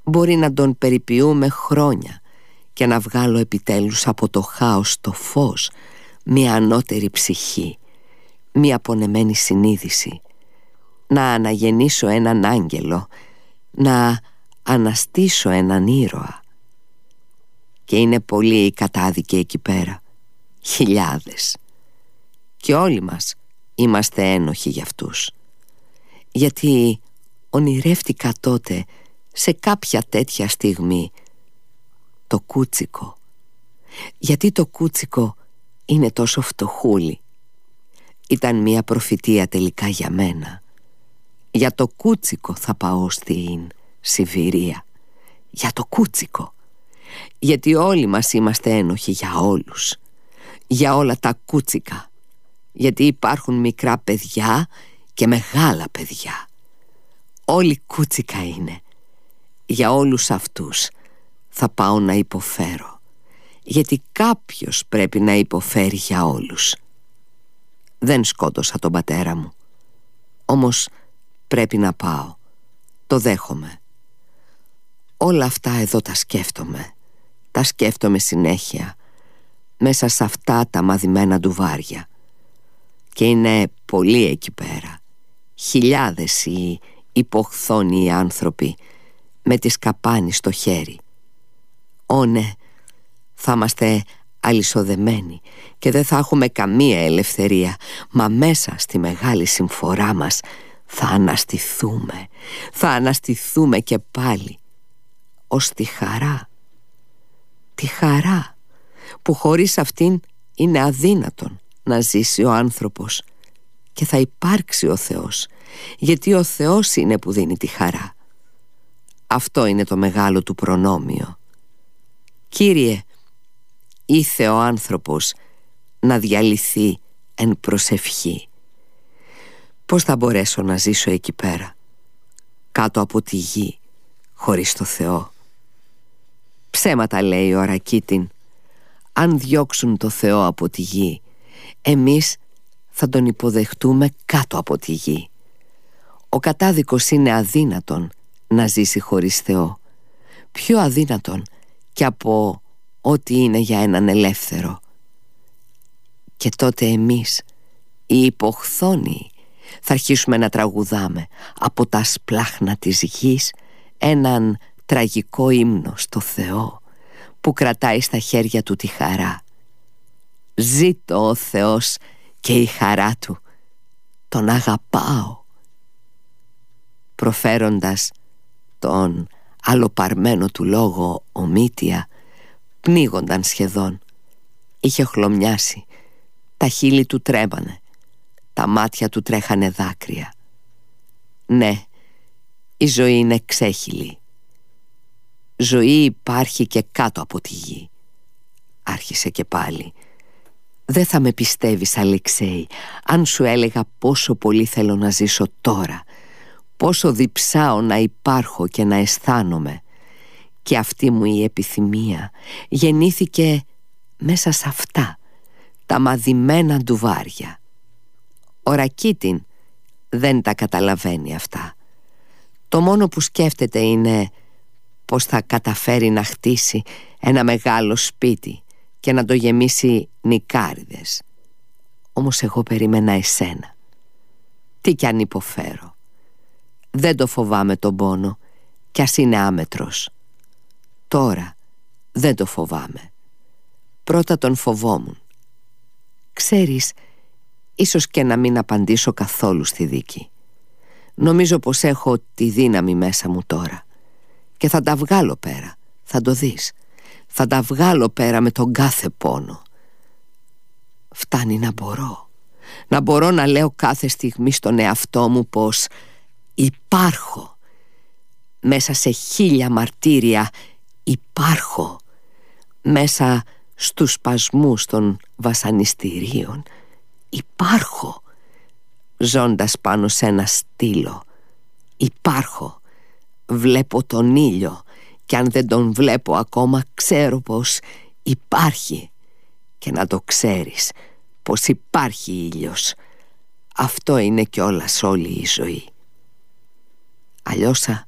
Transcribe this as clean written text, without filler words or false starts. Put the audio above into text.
Μπορεί να τον περιποιούμε χρόνια και να βγάλω επιτέλους από το χάος το φως, μια ανώτερη ψυχή, μια πονεμένη συνείδηση, να αναγεννήσω έναν άγγελο, να αναστήσω έναν ήρωα. Και είναι πολλοί οι κατάδικοι εκεί πέρα, χιλιάδες. Και όλοι μας είμαστε ένοχοι για αυτούς. Γιατί ονειρεύτηκα τότε, σε κάποια τέτοια στιγμή, το κούτσικο. Γιατί το κούτσικο είναι τόσο φτωχούλι. Ήταν μια προφητεία τελικά για μένα. Για το κούτσικο θα πάω στην Σιβηρία. Για το κούτσικο. Γιατί όλοι μας είμαστε ένοχοι για όλους. Για όλα τα κούτσικα. Γιατί υπάρχουν μικρά παιδιά και μεγάλα παιδιά. Όλοι κούτσικα είναι. Για όλους αυτούς θα πάω να υποφέρω. Γιατί κάποιος πρέπει να υποφέρει για όλους. Δεν σκότωσα τον πατέρα μου. Όμως πρέπει να πάω. Το δέχομαι. Όλα αυτά εδώ τα σκέφτομαι. Τα σκέφτομαι συνέχεια, μέσα σε αυτά τα μαδημένα ντουβάρια. Και είναι πολλοί εκεί πέρα. Χιλιάδες οι υποχθόνιοι άνθρωποι με τη σκαπάνη στο χέρι. Ω ναι, θα είμαστε αλυσοδεμένοι και δεν θα έχουμε καμία ελευθερία. Μα μέσα στη μεγάλη συμφορά μας θα αναστηθούμε. Θα αναστηθούμε και πάλι. Ως τη χαρά. Τη χαρά που χωρίς αυτήν είναι αδύνατον να ζήσει ο άνθρωπος. Και θα υπάρξει ο Θεός, γιατί ο Θεός είναι που δίνει τη χαρά. Αυτό είναι το μεγάλο του προνόμιο. Κύριε, ήθε ο άνθρωπος να διαλυθεί εν προσευχή. Πώς θα μπορέσω να ζήσω εκεί πέρα, κάτω από τη γη, χωρίς το Θεό? Ψέματα λέει ο Ρακίτιν. Αν διώξουν το Θεό από τη γη, εμείς θα τον υποδεχτούμε κάτω από τη γη. Ο κατάδικος είναι αδύνατον να ζήσει χωρίς Θεό. Πιο αδύνατον και από ό,τι είναι για έναν ελεύθερο. Και τότε εμείς, οι υποχθόνιοι, θα αρχίσουμε να τραγουδάμε από τα σπλάχνα της γης έναν τραγικό ύμνο στο Θεό που κρατάει στα χέρια του τη χαρά. Ζήτω ο Θεός και η χαρά του, τον αγαπάω. Προφέροντας τον αλλοπαρμένο του λόγο ομήτια, πνίγονταν σχεδόν. Είχε χλωμιάσει, τα χείλη του τρέμανε, τα μάτια του τρέχανε δάκρυα. Ναι, η ζωή είναι ξέχυλη. Ζωή υπάρχει και κάτω από τη γη. Άρχισε και πάλι. Δεν θα με πιστεύεις, Αλεξέη, αν σου έλεγα πόσο πολύ θέλω να ζήσω τώρα, πόσο διψάω να υπάρχω και να αισθάνομαι. Και αυτή μου η επιθυμία γεννήθηκε μέσα σε αυτά τα μαδημένα ντουβάρια. Ο Ρακίτιν δεν τα καταλαβαίνει αυτά. Το μόνο που σκέφτεται είναι πως θα καταφέρει να χτίσει ένα μεγάλο σπίτι και να το γεμίσει νικάριδες. Όμως εγώ περίμενα εσένα. Τι κι αν υποφέρω. Δεν το φοβάμαι τον πόνο, κι ας είναι άμετρος. Τώρα δεν το φοβάμαι. Πρώτα τον φοβόμουν. Ξέρεις, ίσως και να μην απαντήσω καθόλου στη δίκη. Νομίζω πως έχω τη δύναμη μέσα μου τώρα. Και θα τα βγάλω πέρα, θα το δεις. Θα τα βγάλω πέρα με τον κάθε πόνο. Φτάνει να μπορώ. Να μπορώ να λέω κάθε στιγμή στον εαυτό μου πως υπάρχω. Μέσα σε 1000 μαρτύρια υπάρχω. Μέσα στους σπασμούς των βασανιστήριων υπάρχω. Ζώντας πάνω σε ένα στήλο υπάρχω. Βλέπω τον ήλιο και αν δεν τον βλέπω ακόμα, ξέρω πως υπάρχει. Και να το ξέρεις πως υπάρχει ήλιος. Αυτό είναι κιόλας όλη η ζωή. Αλλιώς